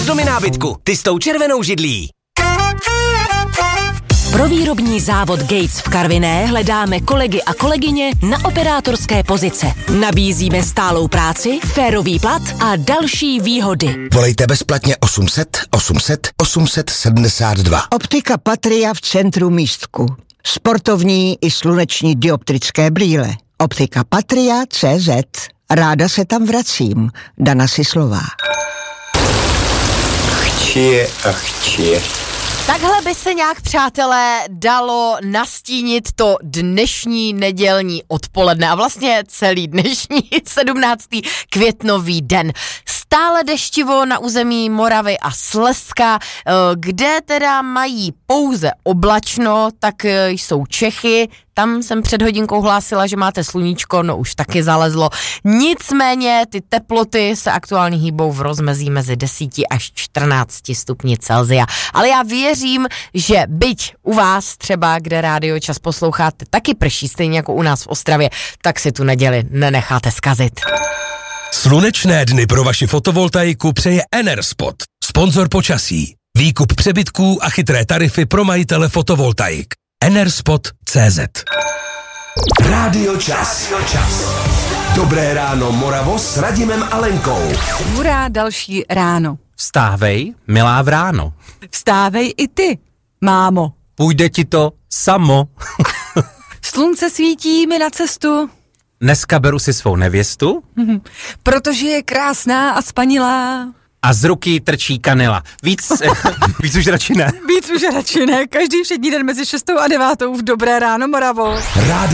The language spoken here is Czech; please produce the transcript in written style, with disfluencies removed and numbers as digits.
Bezdomy nábytku, ty s tou červenou židlí. Pro výrobní závod Gates v Karviné hledáme kolegy a kolegyně na operátorské pozice. Nabízíme stálou práci, férový plat a další výhody. Volejte bezplatně 800 800 872. Optika Patria v centru Místku. Sportovní i sluneční dioptrické brýle. Optika Patria CZ. Ráda se tam vracím. Dana Sislová. Chči. Takhle by se nějak, přátelé, dalo nastínit to dnešní nedělní odpoledne a vlastně celý dnešní 17. květnový den. Stále deštivo na území Moravy a Slezska, kde teda mají pouze oblačno, tak jsou Čechy. Tam jsem před hodinkou hlásila, že máte sluníčko, no už taky zalezlo. Nicméně ty teploty se aktuálně hýbou v rozmezí mezi 10 až 14 stupni Celsia. Ale já věřím, že byť u vás třeba, kde Rádio Čas posloucháte, taky prší stejně jako u nás v Ostravě, tak si tu neděli nenecháte zkazit. Slunečné dny pro vaši fotovoltaiku přeje Enerspot, sponzor počasí. Výkup přebytků a chytré tarify pro majitele fotovoltaik. Enerspot.cz. Rádio Čas. Dobré ráno Moravo s Radimem a Lenkou. Hurá, další ráno. Vstávej, milá vráno. Vstávej i ty, mámo. Půjde ti to samo. Slunce svítí mi na cestu. Dneska beru si svou nevěstu. Protože je krásná a spanilá. A z ruky trčí kanila. Víc už radši ne. Víc už radši ne. Každý všední den mezi 6 a 9 v Dobré ráno Moravo.